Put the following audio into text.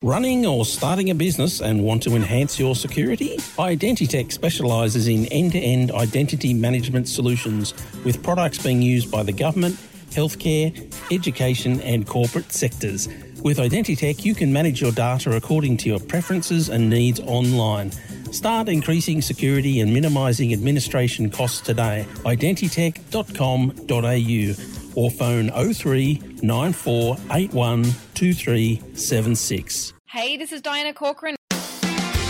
Running or starting a business and want to enhance your security? Identitech specialises in end-to-end identity management solutions with products being used by the government, healthcare, education and corporate sectors. With Identitech, you can manage your data according to your preferences and needs online. Start increasing security and minimising administration costs today. Identitech.com.au or phone 03 94 81 2376. Hey, this is Diana Corcoran